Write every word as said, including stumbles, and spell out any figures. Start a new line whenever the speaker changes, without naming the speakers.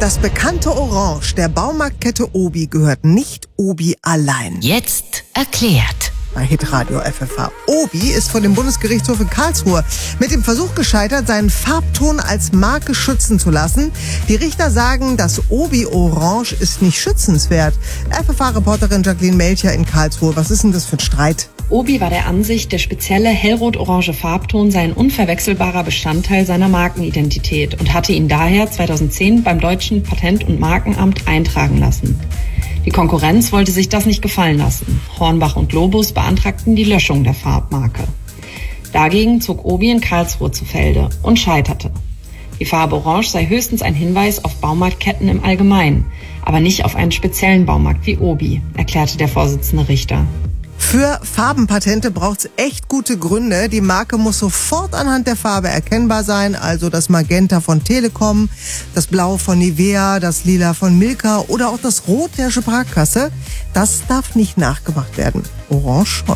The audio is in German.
Das bekannte Orange der Baumarktkette Obi gehört nicht Obi allein.
Jetzt erklärt.
Bei Hitradio F F H. Obi ist vor dem Bundesgerichtshof in Karlsruhe mit dem Versuch gescheitert, seinen Farbton als Marke schützen zu lassen. Die Richter sagen, das Obi Orange ist nicht schützenswert. F F H-Reporterin Jacqueline Melcher in Karlsruhe. Was ist denn das für ein Streit?
Obi war der Ansicht, der spezielle hellrot-orange Farbton sei ein unverwechselbarer Bestandteil seiner Markenidentität und hatte ihn daher zweitausendzehn beim deutschen Patent- und Markenamt eintragen lassen. Die Konkurrenz wollte sich das nicht gefallen lassen. Hornbach und Globus beantragten die Löschung der Farbmarke. Dagegen zog Obi in Karlsruhe zu Felde und scheiterte. Die Farbe Orange sei höchstens ein Hinweis auf Baumarktketten im Allgemeinen, aber nicht auf einen speziellen Baumarkt wie Obi, erklärte der Vorsitzende Richter.
Für Farbenpatente braucht's echt gute Gründe. Die Marke muss sofort anhand der Farbe erkennbar sein, also das Magenta von Telekom, das Blau von Nivea, das Lila von Milka oder auch das Rot der Sparkasse. Das darf nicht nachgemacht werden. Orange schon.